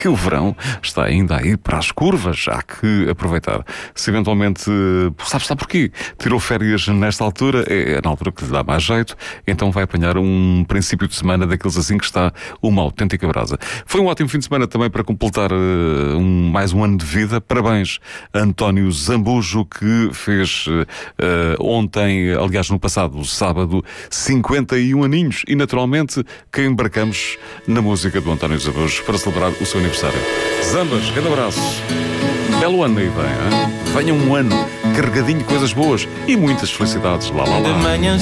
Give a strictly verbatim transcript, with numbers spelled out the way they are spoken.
que o verão está ainda aí para as curvas, há que aproveitar. Se eventualmente, sabes lá porquê? Tirou férias nesta altura, é na altura que lhe dá mais jeito, então vai apanhar um princípio de semana daqueles assim que está uma autêntica brasa. Foi um ótimo fim de semana também para completar uh, um, mais um ano de vida. Parabéns a António Zambujo, que fez uh, ontem, aliás no passado sábado, cinquenta e um aninhos, e naturalmente que embarcamos na música do António Zambujo para celebrar o seu aniversário. Zambas, grande abraço. Belo ano aí vem, hein? Venha um ano carregadinho de coisas boas e muitas felicidades. Lá, lá, lá.